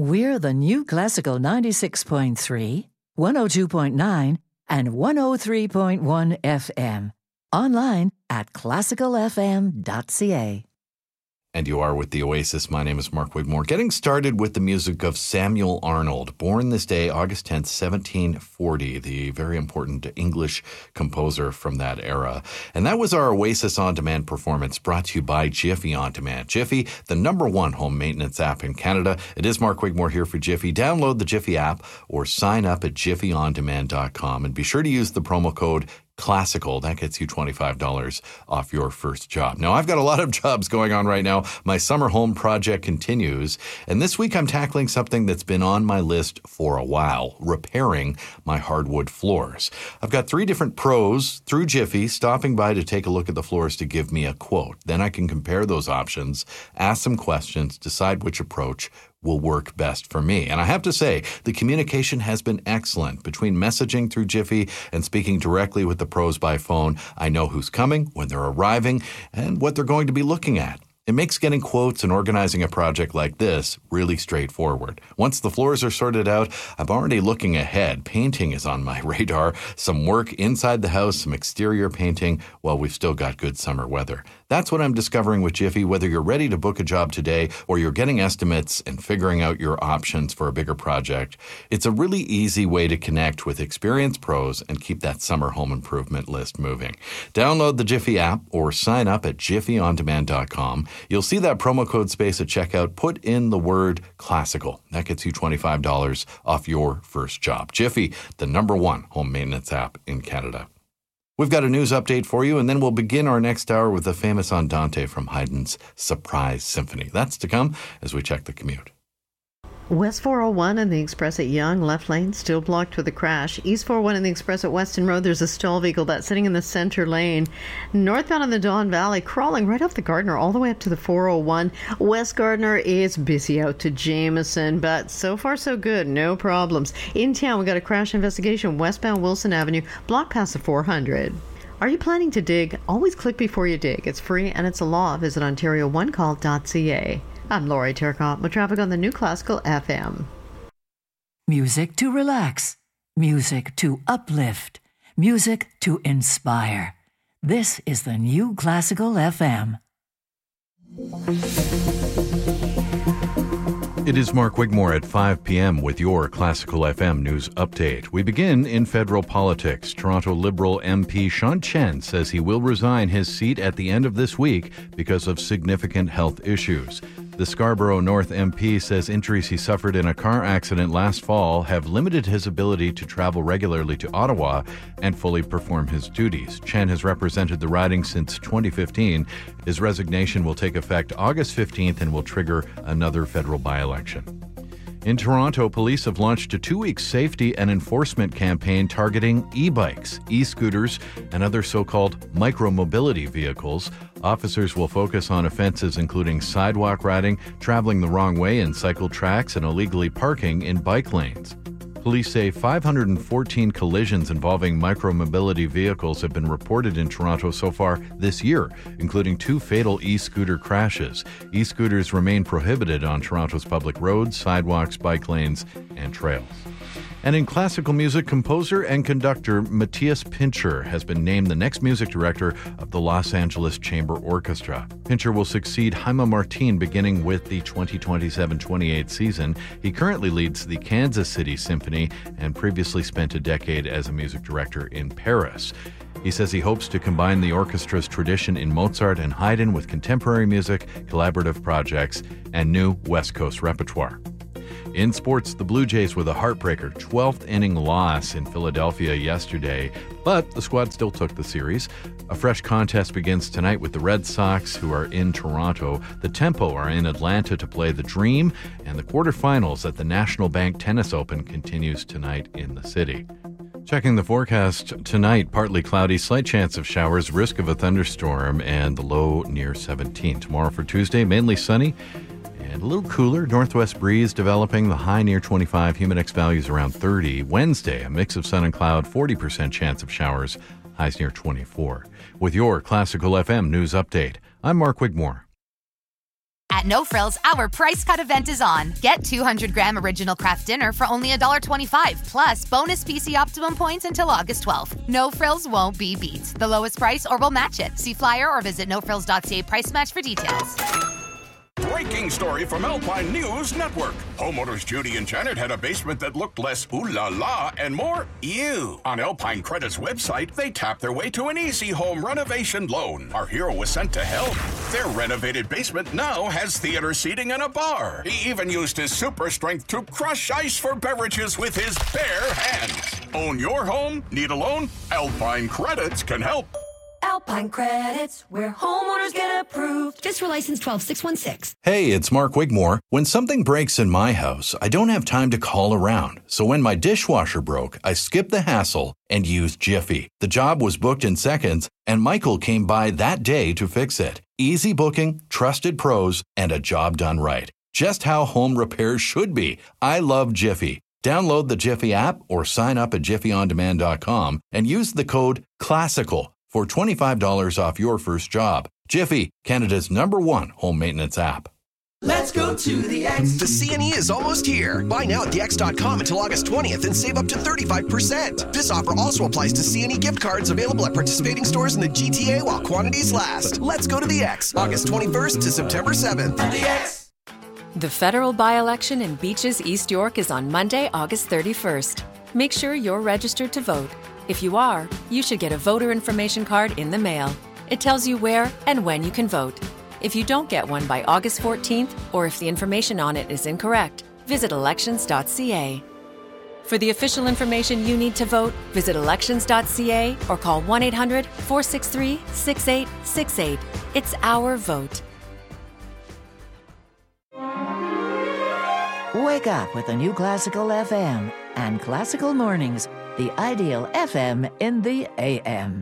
We're the new Classical 96.3, 102.9, and 103.1 FM. Online at classicalfm.ca. And you are with the Oasis. My name is Mark Wigmore. Getting started with the music of Samuel Arnold, born this day, August 10th, 1740, the very important English composer from that era. And that was our Oasis On Demand performance, brought to you by Jiffy On Demand. Jiffy, the #1 home maintenance app in Canada. It is Mark Wigmore here for Jiffy. Download the Jiffy app or sign up at jiffyondemand.com and be sure to use the promo code Classical. That gets you $25 off your first job. Now, I've got a lot of jobs going on right now. My summer home project continues, and this week I'm tackling something that's been on my list for a while, repairing my hardwood floors. I've got 3 different pros through Jiffy stopping by to take a look at the floors to give me a quote. Then I can compare those options, ask some questions, decide which approach will work best for me. And I have to say, the communication has been excellent. Between messaging through Jiffy and speaking directly with the pros by phone, I know who's coming, when they're arriving, and what they're going to be looking at. It makes getting quotes and organizing a project like this really straightforward. Once the floors are sorted out, I'm already looking ahead. Painting is on my radar, some work inside the house, some exterior painting, while we've still got good summer weather. That's what I'm discovering with Jiffy. Whether you're ready to book a job today or you're getting estimates and figuring out your options for a bigger project, it's a really easy way to connect with experienced pros and keep that summer home improvement list moving. Download the Jiffy app or sign up at jiffyondemand.com. You'll see that promo code space at checkout. Put in the word classical. That gets you $25 off your first job. Jiffy, the #1 home maintenance app in Canada. We've got a news update for you, and then we'll begin our next hour with the famous Andante from Haydn's Surprise Symphony. That's to come as we check the commute. West 401 and the Express at Yonge, left lane, still blocked with a crash. East 401 and the Express at Weston Road, there's a stall vehicle that's sitting in the center lane. Northbound in the Don Valley, crawling right off the Gardner all the way up to the 401. West Gardner is busy out to Jameson, but so far so good, no problems. In town, we got a crash investigation, westbound Wilson Avenue, blocked past the 400. Are you planning to dig? Always click before you dig. It's free and it's a law. Visit OntarioOneCall.ca. I'm Laurie Turcotte with traffic on the new Classical FM. Music to relax. Music to uplift. Music to inspire. This is the new Classical FM. It is Mark Wigmore at 5 p.m. with your Classical FM news update. We begin in federal politics. Toronto Liberal MP Sean Chen says he will resign his seat at the end of this week because of significant health issues. The Scarborough North MP says injuries he suffered in a car accident last fall have limited his ability to travel regularly to Ottawa and fully perform his duties. Chen has represented the riding since 2015. His resignation will take effect August 15th and will trigger another federal by-election. In Toronto, police have launched a 2-week safety and enforcement campaign targeting e-bikes, e-scooters, and other so-called micro-mobility vehicles. Officers will focus on offenses including sidewalk riding, traveling the wrong way in cycle tracks, and illegally parking in bike lanes. Police say 514 collisions involving micromobility vehicles have been reported in Toronto so far this year, including 2 fatal e-scooter crashes. E-scooters remain prohibited on Toronto's public roads, sidewalks, bike lanes, and trails. And in classical music, composer and conductor Matthias Pincher has been named the next music director of the Los Angeles Chamber Orchestra. Pincher will succeed Jaime Martin beginning with the 2027-28 season. He currently leads the Kansas City Symphony and previously spent a decade as a music director in Paris. He says he hopes to combine the orchestra's tradition in Mozart and Haydn with contemporary music, collaborative projects, and new West Coast repertoire. In sports, the Blue Jays with a heartbreaker 12th inning loss in Philadelphia yesterday, but the squad still took the series. A fresh contest begins tonight with the Red Sox, who are in Toronto. The Tempo are in Atlanta to play the Dream, and the quarterfinals at the National Bank Tennis Open continues tonight in the city. Checking the forecast tonight, partly cloudy, slight chance of showers, risk of a thunderstorm, and the low near 17. Tomorrow for Tuesday, mainly sunny and a little cooler. Northwest breeze developing, the high near 25, Humidex values around 30. Wednesday, a mix of sun and cloud, 40% chance of showers, highs near 24. With your Classical FM news update, I'm Mark Wigmore. At No Frills, our price cut event is on. Get 200-gram original craft dinner for only $1.25, plus bonus PC Optimum points until August 12th. No Frills won't be beat. The lowest price or we'll match it. See flyer or visit nofrills.ca price match for details. Breaking story from Alpine News Network. Homeowners Judy and Janet had a basement that looked less ooh la la and more ew. On Alpine Credit's website, they tapped their way to an easy home renovation loan. Our hero was sent to help. Their renovated basement now has theater seating and a bar. He even used his super strength to crush ice for beverages with his bare hands. Own your home? Need a loan? Alpine Credits can help. Alpine Credits, where homeowners get approved. Just for license 12616. Hey, it's Mark Wigmore. When something breaks in my house, I don't have time to call around. So when my dishwasher broke, I skipped the hassle and used Jiffy. The job was booked in seconds, and Michael came by that day to fix it. Easy booking, trusted pros, and a job done right. Just how home repairs should be. I love Jiffy. Download the Jiffy app or sign up at jiffyondemand.com and use the code CLASSICAL for $25 off your first job. Jiffy, Canada's #1 home maintenance app. Let's go to the X. The CNE is almost here. Buy now at thex.com until August 20th and save up to 35%. This offer also applies to CNE gift cards available at participating stores in the GTA while quantities last. Let's go to the X. August 21st to September 7th. The X. The federal by-election in Beaches, East York is on Monday, August 31st. Make sure you're registered to vote. If you are, you should get a voter information card in the mail. It tells you where and when you can vote. If you don't get one by August 14th, or if the information on it is incorrect, visit elections.ca. For the official information you need to vote, visit elections.ca or call 1-800-463-6868. It's our vote. Wake up with the new Classical FM and Classical Mornings, the ideal FM in the AM.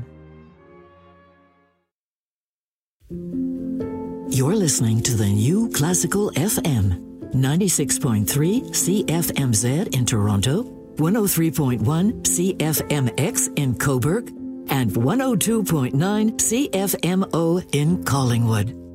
You're listening to the new Classical FM, 96.3 CFMZ in Toronto, 103.1 CFMX in Cobourg, and 102.9 CFMO in Collingwood.